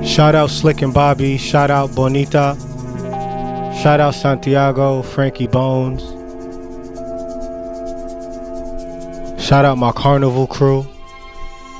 Shout out Slick and Bobby. Shout out Bonita. Shout out Santiago, Frankie Bones. Shout out my Carnival crew.